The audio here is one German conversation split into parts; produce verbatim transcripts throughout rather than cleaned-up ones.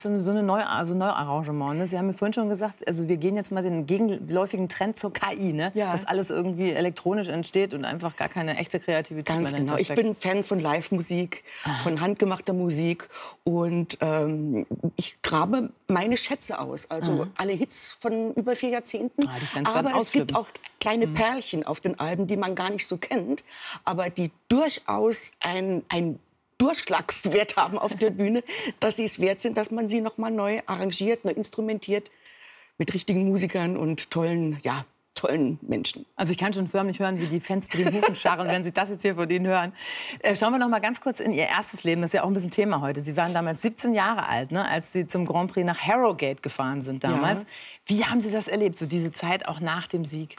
So so eine Neu also Neuarrangement, ne? Sie haben mir vorhin schon gesagt, also wir gehen jetzt mal den gegenläufigen Trend zur K I, ne? Ja. Dass alles irgendwie elektronisch entsteht und einfach gar keine echte Kreativität Ganz mehr genau. Ich bin Fan von Live-Musik, von handgemachter Musik. Und ähm, ich grabe meine Schätze aus. Also Aha. alle Hits von über vier Jahrzehnten. Ah, die Fans werden Aber es gibt ausflippen. auch kleine Mhm. Perlchen auf den Alben, die man gar nicht so kennt. Aber die durchaus ein, ein Durchschlagswert haben auf der Bühne, dass sie es wert sind, dass man sie noch mal neu arrangiert, neu instrumentiert mit richtigen Musikern und tollen, ja, tollen Menschen. Also ich kann schon förmlich hören, wie die Fans mit den Hufen scharren, wenn sie das jetzt hier von Ihnen hören. Äh, schauen wir noch mal ganz kurz in Ihr erstes Leben. Das ist ja auch ein bisschen Thema heute. Sie waren damals siebzehn Jahre alt, ne, als Sie zum Grand Prix nach Harrogate gefahren sind damals. Ja. Wie haben Sie das erlebt, so diese Zeit auch nach dem Sieg?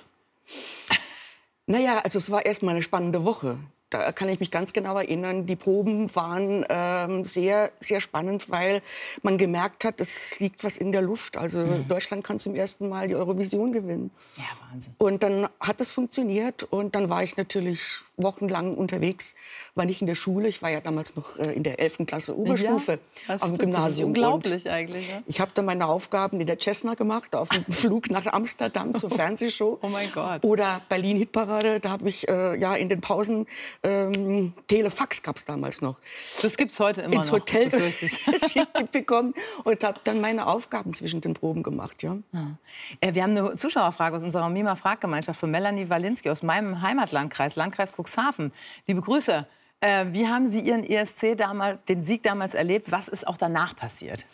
Naja, also es war erst mal eine spannende Woche. Da kann ich mich ganz genau erinnern. Die Proben waren ähm, sehr, sehr spannend, weil man gemerkt hat, es liegt was in der Luft. Also Mhm. Deutschland kann zum ersten Mal die Eurovision gewinnen. Ja, Wahnsinn. Und dann hat es funktioniert und dann war ich natürlich wochenlang unterwegs, war nicht in der Schule. Ich war ja damals noch äh, in der elften Klasse Oberstufe Ja, auf dem stimmt. Gymnasium. Das ist unglaublich eigentlich. Ja? Ich habe dann meine Aufgaben in der Cessna gemacht, auf dem Flug nach Amsterdam zur Fernsehshow. Oh mein Gott. Oder Berlin Hitparade, da habe ich äh, ja in den Pausen ähm, Telefax gab es damals noch. Das gibt's heute immer ins noch. Hotel befürchte ich. geschickt bekommen und habe dann meine Aufgaben zwischen den Proben gemacht. Ja. Ja. Äh, Wir haben eine Zuschauerfrage aus unserer Mima-Fraggemeinschaft von Melanie Walinski aus meinem Heimatlandkreis, Landkreis Cuxhaven. Liebe Grüße. Äh, wie haben Sie Ihren E S C damals, den Sieg damals erlebt? Was ist auch danach passiert?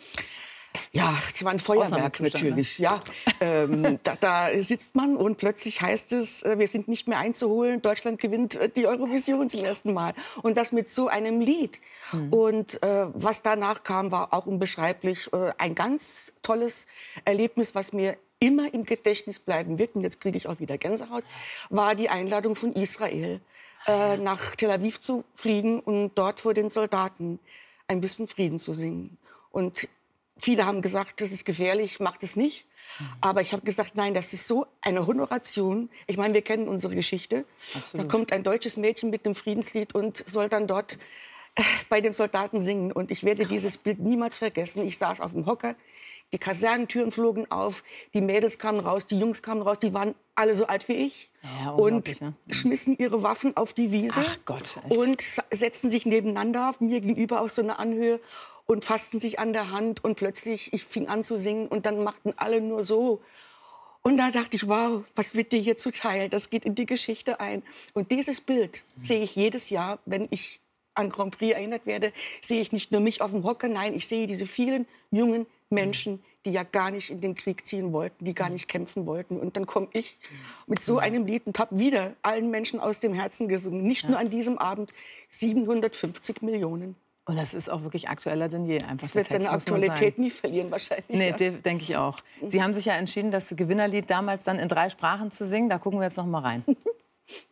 Ja, es war ein Feuerwerk Ausnahmezustand, natürlich. Ja, ähm, da, da sitzt man und plötzlich heißt es, äh, wir sind nicht mehr einzuholen. Deutschland gewinnt äh, die Eurovision zum ersten Mal. Und das mit so einem Lied. Mhm. Und äh, was danach kam, war auch unbeschreiblich. Äh, ein ganz tolles Erlebnis, was mir immer im Gedächtnis bleiben wird. Und jetzt kriege ich auch wieder Gänsehaut. War die Einladung von Israel, äh, nach Tel Aviv zu fliegen und dort vor den Soldaten ein bisschen Frieden zu singen. Und viele haben gesagt, das ist gefährlich, macht es nicht. Mhm. Aber ich habe gesagt, nein, das ist so eine Honoration. Ich meine, wir kennen unsere Geschichte. Absolut. Da kommt ein deutsches Mädchen mit einem Friedenslied und soll dann dort äh, bei den Soldaten singen. Und ich werde dieses Bild niemals vergessen. Ich saß auf dem Hocker, die Kasernentüren flogen auf, die Mädels kamen raus, die Jungs kamen raus, die waren alle so alt wie ich. Ja, und ne? schmissen ihre Waffen auf die Wiese. Ach Gott, echt? Und setzten sich nebeneinander, mir gegenüber auf so eine Anhöhe und fassten sich an der Hand und plötzlich, ich fing an zu singen und dann machten alle nur so. Und da dachte ich, wow, was wird dir hier zuteil? Das geht in die Geschichte ein. Und dieses Bild mhm. sehe ich jedes Jahr, wenn ich an Grand Prix erinnert werde, sehe ich nicht nur mich auf dem Hocker, nein, ich sehe diese vielen jungen Menschen, die ja gar nicht in den Krieg ziehen wollten, die gar nicht kämpfen wollten. Und dann komme ich mit so einem Lied und habe wieder allen Menschen aus dem Herzen gesungen. Nicht ja. nur an diesem Abend, siebenhundertfünfzig Millionen. Und das ist auch wirklich aktueller denn je. Einfach das wird seine Aktualität nie verlieren wahrscheinlich. Nee, ja. denke ich auch. Sie haben sich ja entschieden, das Gewinnerlied damals dann in drei Sprachen zu singen. Da gucken wir jetzt noch mal rein.